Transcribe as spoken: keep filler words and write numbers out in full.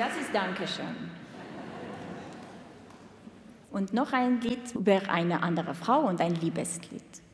das ist Dankeschön. Und noch ein Lied über eine andere Frau und ein Liebeslied.